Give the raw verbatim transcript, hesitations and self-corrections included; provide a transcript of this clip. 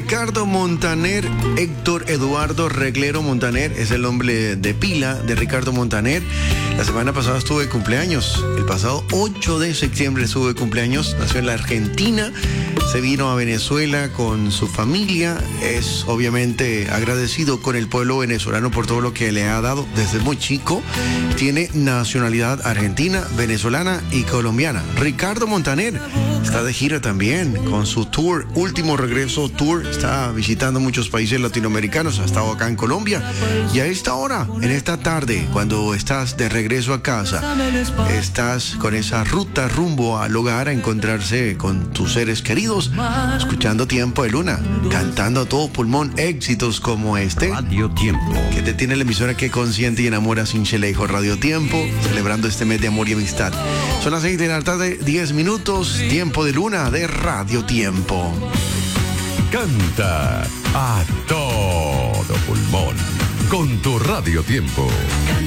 Ricardo Montaner, Héctor Eduardo Reglero Montaner, es el nombre de pila de Ricardo Montaner. La semana pasada estuvo de cumpleaños. El pasado ocho de septiembre estuvo de cumpleaños. Nació en la Argentina. Se vino a Venezuela con su familia. Es obviamente agradecido con el pueblo venezolano por todo lo que le ha dado desde muy chico. Tiene nacionalidad argentina, venezolana y colombiana. Ricardo Montaner está de gira también con su tour, Último Regreso Tour. Está visitando muchos países latinoamericanos. Ha estado acá en Colombia. Y a esta hora, en esta tarde, cuando estás de regreso a casa, estás con esa ruta rumbo al hogar a encontrarse con tus seres queridos, escuchando Tiempo de Luna, cantando a todo pulmón éxitos como este, Radio Tiempo, que te tiene la emisora que consiente y enamora sin chelejo. Radio Tiempo, celebrando este mes de amor y amistad. Son las seis de la tarde, diez minutos, Tiempo de Luna de Radio Tiempo. canta a todo pulmón con tu Radio Tiempo.